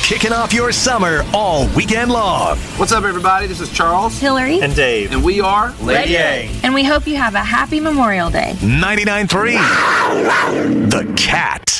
kicking off your summer all weekend long. What's up, everybody? This is Charles, Hillary, and Dave. And we are Lady A. And we hope you have a happy Memorial Day. 99.3 The Cat.